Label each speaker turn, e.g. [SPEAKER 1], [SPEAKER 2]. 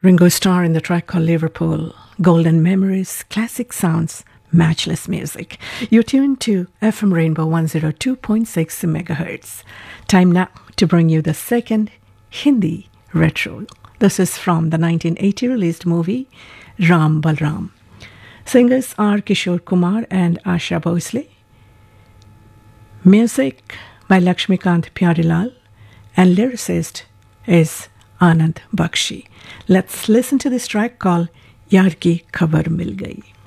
[SPEAKER 1] Ringo Starr in the track called Liverpool. Golden memories, classic sounds, matchless music. You're tuned to FM Rainbow 102.6 megahertz. Time now to bring you the second Hindi retro. This is from the 1980 released movie Ram Balram. Singers are Kishore Kumar and Asha Bhosle. Music by Lakshmikant Pyarilal and lyricist is Anand Bakshi. Let's listen to this track called Yaar Ki Khabar Mil Gayi.